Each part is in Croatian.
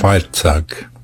Fajrcag.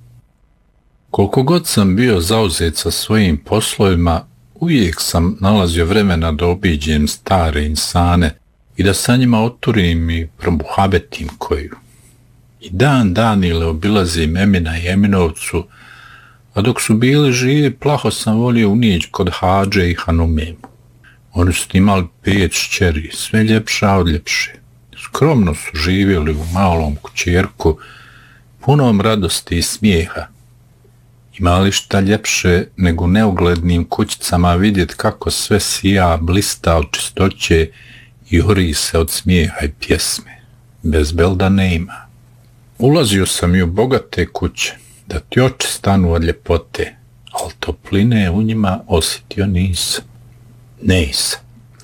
Koliko god sam bio zauzet sa svojim poslovima, uvijek sam nalazio vremena da obiđem stare insane i da sa njima oturim i probuhabetim koju. I dan danile obilazim Emina i Eminovcu, a dok su bili živi, plaho sam volio unići kod Hadže i Hanumemu. Oni su imali 5 kćeri, sve ljepša od ljepše. Skromno su živjeli u malom kućerku, punom radosti i smijeha. Imali šta ljepše nego neuglednim kućicama vidjet kako sve sija, blista od čistoće i ori se od smijeha i pjesme. Bez belda ne ima. Ulazio sam i u bogate kuće, da ti oči stanu od ljepote, ali topline u njima osjetio nisam. Nisam.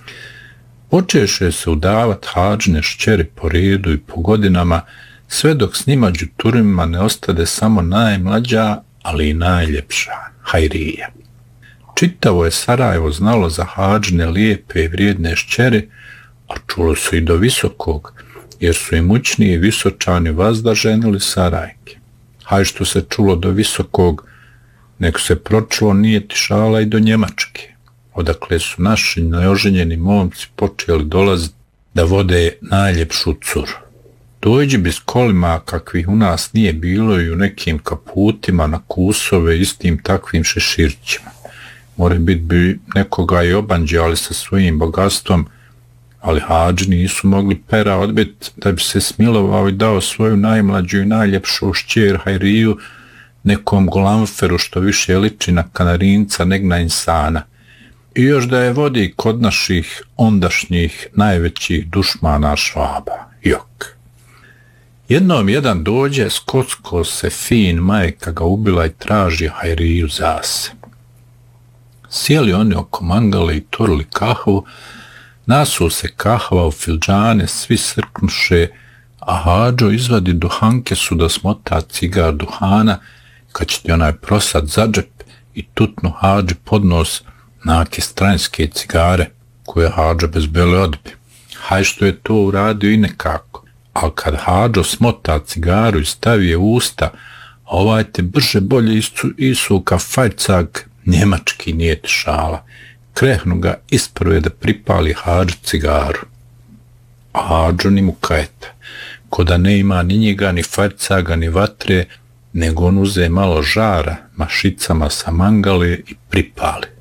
Počeše se udavat Hadžine šćeri po redu i po godinama, sve dok s njima đuturima ne ostade samo najmlađa, ali i najljepša, Hajrija. Čitavo je Sarajevo znalo za Hadžine lijepe i vrijedne šćeri, a čulo su i do Visokog, jer su i mućni i Visočani vazda ženili Sarajke. Haj što se čulo do Visokog, nek se pročulo nije tišala i do Njemačke, odakle su naši neoženjeni momci počeli dolaziti da vode najljepšu curu. Dođi bi s kolima kakvih u nas nije bilo i u nekim kaputima na kusove istim takvim šeširćima. More bit bi nekoga i obanđali sa svojim bogatstvom, ali Hadži nisu mogli pera odbit da bi se smilovao i dao svoju najmlađu i najljepšu šćer Hajriju nekom golamferu što više liči na kanarinca neg na insana. I još da je vodi kod naših ondašnjih najvećih dušmana Švaba. Jok. Jednom jedan dođe, skocko se fin, majka ga ubila i traži Hajriju za se. Sjeli oni oko mangale i turili kahvu, nasu se kahva u filđane, svi srknuše, a Hadžo izvadi duhanke su da smota cigar duhana, kad će ti onaj prosad za džep i tutnu Hadži pod nos nake stranjske cigare, koje Hadža bez bele odbi. Haj što je to uradio i nekako, ali kad Hadžo smota cigaru i stavi je u usta, ovaj te brže bolje isuka Fajrcag, njemački nije ti šala. Krehnu ga isprve da pripali Hadži cigaru. A Hadžo ni mu kajeta, ko da ne ima ni njega, ni Fajrcaga, ni vatre, nego on uze malo žara mašicama sa mangale i pripali.